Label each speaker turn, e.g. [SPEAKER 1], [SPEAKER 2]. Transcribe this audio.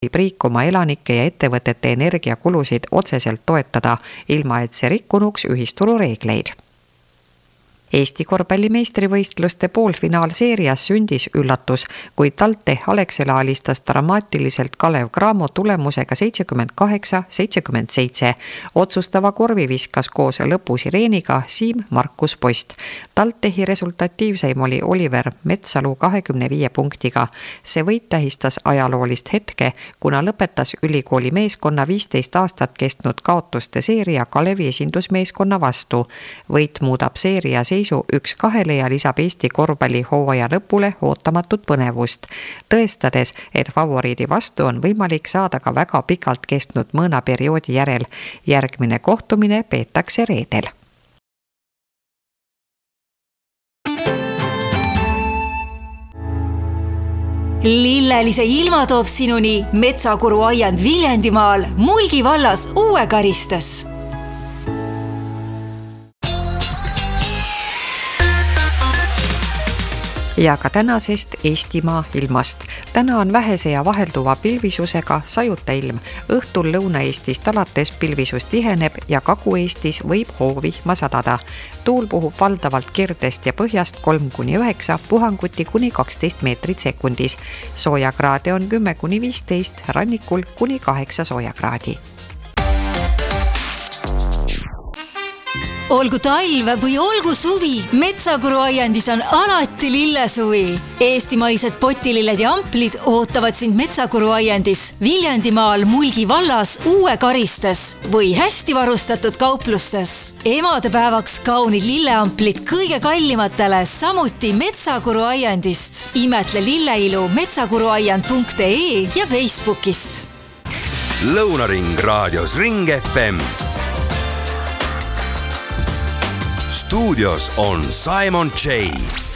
[SPEAKER 1] riik oma elanike ja ettevõtete energiakulusid otseselt toetada, ilma et see rikkunuks ühisturu reegleid. Eesti korvpallimeistrivõistluste poolfinaalseerias sündis üllatus, kui TalTech Alexela alistas dramaatiliselt Kalev Cramo tulemusega 78-77. Otsustava korvi viskas koos lõpusireeniga Siim Markus Post. TalTechi resultatiivseim oli Oliver Metsalu 25 punktiga. See võit tähistas ajaloolist hetke, kuna lõpetas ülikooli meeskonna 15 aastat kestnud kaotuste seeria Kalevi esindusmeeskonna vastu. Võit muudab seeria 1-2 ja lisab Eesti korvpalli hooaja lõpule ootamatut põnevust, tõestades, et favoriidi vastu on võimalik saada ka väga pikalt kestnud mõõnaperioodi järel. Järgmine kohtumine peetakse reedel.
[SPEAKER 2] Lillelise ilma toob sinuni Metsakuru aiand Viljandimaal Mulgi vallas Uue Karistes.
[SPEAKER 1] Ja ka tänasest Eestimaa ilmast. Täna on vähese ja vahelduva pilvisusega sajuta ilm. Õhtul Lõuna-Eestist alates pilvisus tiheneb ja Kagu-Eestis võib hoovihma sadada. Tuul puhub valdavalt kirdest ja põhjast 3-9, puhanguti kuni 12 meetrit sekundis. Soojakraade on 10-15, rannikul kuni 8 soojakraadi.
[SPEAKER 2] Olgu talv või olgu suvi, Metsakuru aiandis on alati lillesuvi. Eestimaised potililled ja amplid ootavad sind Metsakuru aiandis Viljandimaal Mulgi vallas Uue Karistes või hästi varustatud kauplustes. Emadepäevaks kaunid lilleamplid kõige kallimatele, samuti Metsakuru aiandist. Imetle lilleilu metsakuruaiand.ee ja Facebookist.
[SPEAKER 3] Lõunaring raadios Ring FM. Stuudios on Simon J.